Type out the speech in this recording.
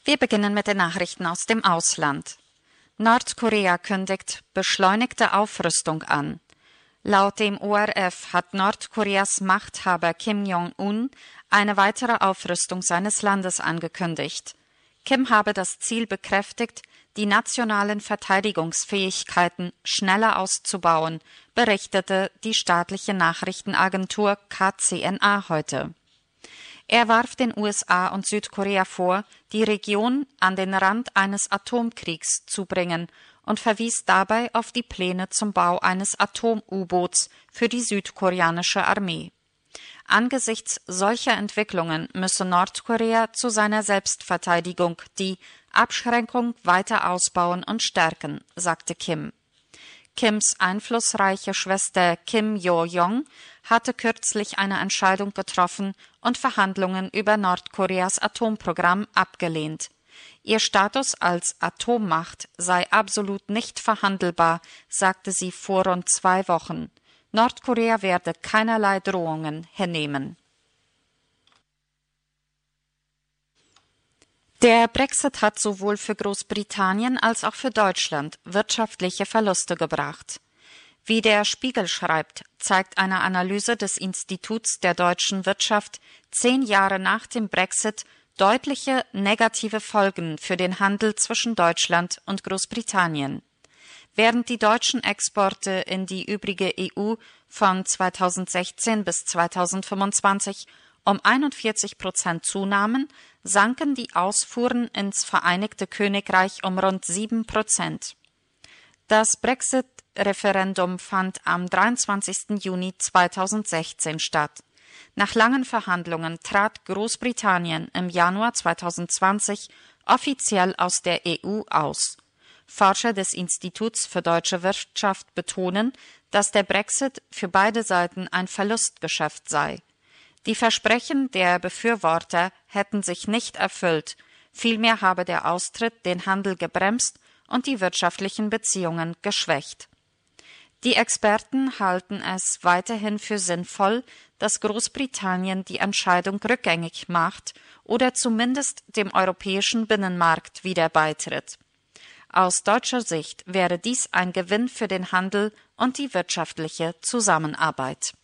Wir beginnen mit den Nachrichten aus dem Ausland. Nordkorea kündigt beschleunigte Aufrüstung an. Laut dem ORF hat Nordkoreas Machthaber Kim Jong-un eine weitere Aufrüstung seines Landes angekündigt. Kim habe das Ziel bekräftigt, die nationalen Verteidigungsfähigkeiten schneller auszubauen, berichtete die staatliche Nachrichtenagentur KCNA heute. Er warf den USA und Südkorea vor, die Region an den Rand eines Atomkriegs zu bringen und verwies dabei auf die Pläne zum Bau eines Atom-U-Boots für die südkoreanische Armee. Angesichts solcher Entwicklungen müsse Nordkorea zu seiner Selbstverteidigung die Abschränkung weiter ausbauen und stärken, sagte Kim. Kims einflussreiche Schwester Kim Yo-jong hatte kürzlich eine Entscheidung getroffen und Verhandlungen über Nordkoreas Atomprogramm abgelehnt. Ihr Status als Atommacht sei absolut nicht verhandelbar, sagte sie vor rund 2 Wochen. Nordkorea werde keinerlei Drohungen hinnehmen. Der Brexit hat sowohl für Großbritannien als auch für Deutschland wirtschaftliche Verluste gebracht. Wie der Spiegel schreibt, zeigt eine Analyse des Instituts der deutschen Wirtschaft 10 Jahre nach dem Brexit deutliche negative Folgen für den Handel zwischen Deutschland und Großbritannien. Während die deutschen Exporte in die übrige EU von 2016 bis 2025 um 41% zunahmen, sanken die Ausfuhren ins Vereinigte Königreich um rund 7%. Das Brexit-Referendum fand am 23. Juni 2016 statt. Nach langen Verhandlungen trat Großbritannien im Januar 2020 offiziell aus der EU aus. Forscher des Instituts für deutsche Wirtschaft betonen, dass der Brexit für beide Seiten ein Verlustgeschäft sei. Die Versprechen der Befürworter hätten sich nicht erfüllt, vielmehr habe der Austritt den Handel gebremst und die wirtschaftlichen Beziehungen geschwächt. Die Experten halten es weiterhin für sinnvoll, dass Großbritannien die Entscheidung rückgängig macht oder zumindest dem europäischen Binnenmarkt wieder beitritt. Aus deutscher Sicht wäre dies ein Gewinn für den Handel und die wirtschaftliche Zusammenarbeit.